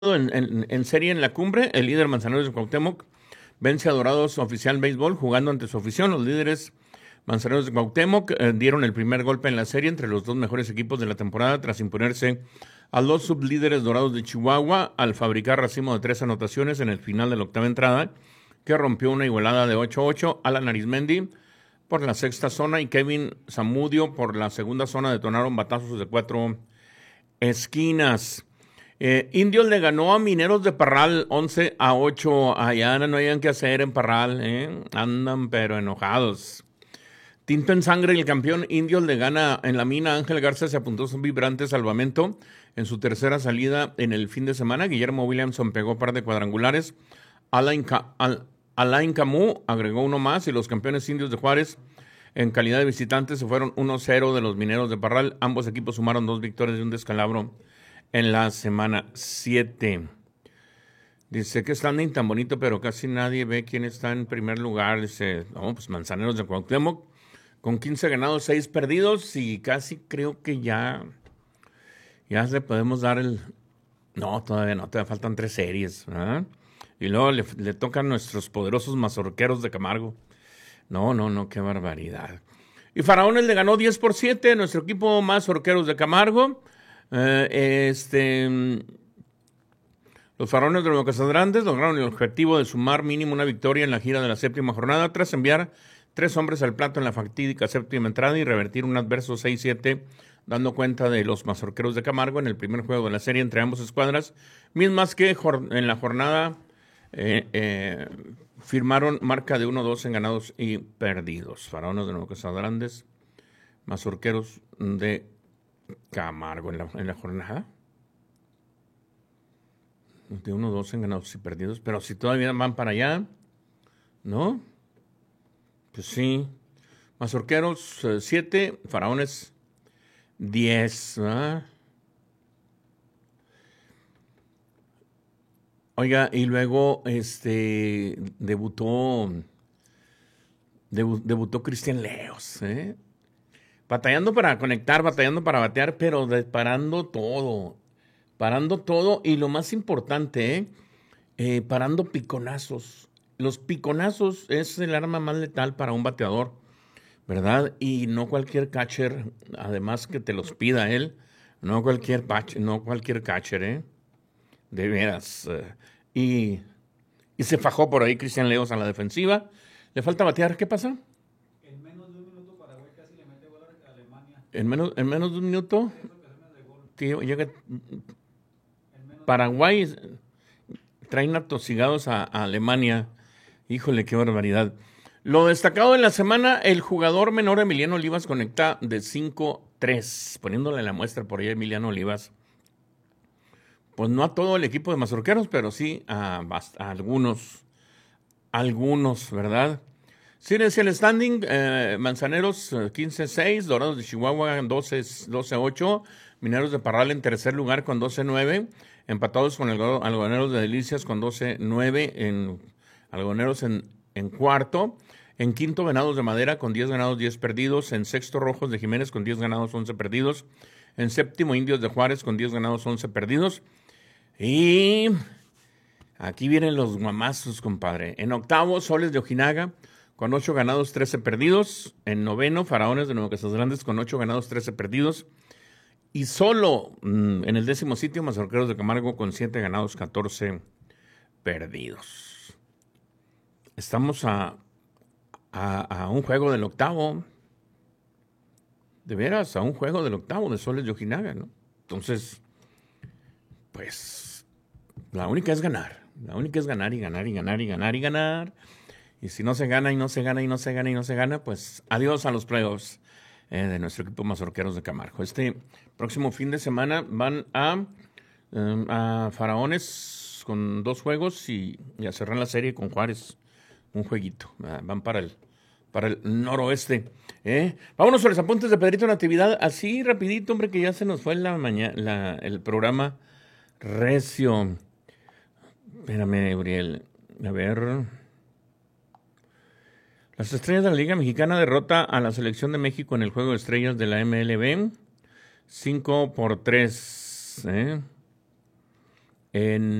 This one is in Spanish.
en serie en la cumbre, el líder Manzaneros de Cuauhtémoc vence a Dorados Oficial Béisbol jugando ante su afición. Los líderes Manzaneros de Cuauhtémoc dieron el primer golpe en la serie entre los dos mejores equipos de la temporada tras imponerse a los sublíderes Dorados de Chihuahua al fabricar racimo de 3 anotaciones en el final de la octava entrada, que rompió una igualada de 8-8. Alan Arizmendi por la sexta zona y Kevin Zamudio por la segunda zona detonaron batazos de 4 esquinas. Indios le ganó a Mineros de Parral 11-8. Allá no hayan que hacer en Parral, andan pero enojados. Tinto en sangre, el campeón Indios le gana en la mina. Ángel Garza se apuntó un vibrante salvamento en su tercera salida en el fin de semana. Guillermo Williamson pegó par de cuadrangulares. Alain Camus agregó uno más y los campeones Indios de Juárez en calidad de visitantes se fueron 1-0 de los Mineros de Parral. Ambos equipos sumaron 2 victorias y un descalabro en la semana 7. Dice que standing tan bonito, pero casi nadie ve quién está en primer lugar. Dice, no, pues Manzaneros de Cuauhtémoc, con 15 ganados, 6 perdidos, y casi creo que ya le podemos dar el... No, todavía no, todavía faltan 3 series, ¿verdad? Y luego le tocan nuestros poderosos mazorqueros de Camargo. No, qué barbaridad. Y Faraones le ganó 10-7, nuestro equipo mazorqueros de Camargo. Los Faraones de Nuevo Casas Grandes lograron el objetivo de sumar mínimo una victoria en la gira de la séptima jornada tras enviar 3 hombres al plato en la fatídica séptima entrada y revertir un adverso 6-7, dando cuenta de los mazorqueros de Camargo en el primer juego de la serie entre ambas escuadras, mismas que en la jornada firmaron marca de 1-2 en ganados y perdidos. Faraones de Nuevo Casas Grandes, mazorqueros de Camargo en la jornada de 1-2 en ganados y perdidos, pero si todavía van para allá, ¿no? Pues sí. Mazorqueros 7, Faraones 10, ¿verdad? Oiga, y luego debutó Cristian Leos, batallando para conectar, batallando para batear, pero parando todo y lo más importante, parando piconazos. Los piconazos es el arma más letal para un bateador, ¿verdad? Y no cualquier catcher, además que te los pida él, no cualquier catcher, de veras. Y se fajó por ahí Cristian Leos a la defensiva. Le falta batear, ¿qué pasa? En menos de un minuto Paraguay casi le mete gol a Alemania. En menos de un minuto. 3 ocasiones de gol. Tío, llega Paraguay traen atosigados a Alemania. Híjole, qué barbaridad. Lo destacado de la semana, el jugador menor Emiliano Olivas conecta de 5-3, poniéndole la muestra por ahí a Emiliano Olivas. Pues no a todo el equipo de mazorqueros, pero sí a algunos, ¿verdad? Sí, es el standing, Manzaneros 15-6, Dorados de Chihuahua 12-8, Mineros de Parral en tercer lugar con 12-9, empatados con Algodoneros de Delicias con 12-9, Algodoneros en cuarto, en quinto Venados de Madera con 10 ganados, 10 perdidos, en sexto Rojos de Jiménez con 10 ganados, 11 perdidos, en séptimo Indios de Juárez con 10 ganados, 11 perdidos, y aquí vienen los guamazos, compadre. En octavo Soles de Ojinaga con 8 ganados, 13 perdidos, en noveno Faraones de Nuevo Casas Grandes con 8 ganados, 13 perdidos, y solo en el décimo sitio Mazorqueros de Camargo con 7 ganados, 14 perdidos. Estamos a un juego del octavo. De veras, a un juego del octavo de Soles de Ojinaga, ¿no? Entonces, pues, la única es ganar. La única es ganar y ganar y ganar y ganar y ganar. Y si no se gana y no se gana y no se gana y no se gana, pues adiós a los playoffs de nuestro equipo Mazorqueros de Camargo. Este próximo fin de semana van a Faraones con 2 juegos y a cerrar la serie con Juárez. Un jueguito. Van para el noroeste. Vámonos a los apuntes de Pedrito Natividad. Así rapidito, hombre, que ya se nos fue el programa recio. Espérame, Uriel. A ver. Las Estrellas de la Liga Mexicana derrota a la Selección de México en el Juego de Estrellas de la MLB. 5-3. en